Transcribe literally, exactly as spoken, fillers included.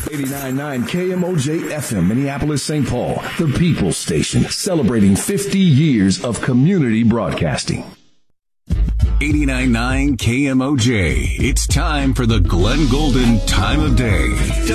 eighty-nine point nine K M O J F M, Minneapolis, Saint Paul, the People's Station, celebrating fifty years of community broadcasting. eighty-nine point nine K M O J. It's time for the Glenn Golden Time of Day.